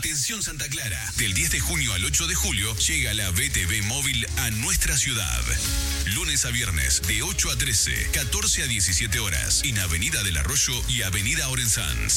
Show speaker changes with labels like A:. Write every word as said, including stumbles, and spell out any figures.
A: Atención Santa Clara, del diez de junio al ocho de julio llega la B T V móvil a nuestra ciudad. Lunes a viernes, de ocho a trece, catorce a diecisiete horas, en Avenida del Arroyo y Avenida Orenzans.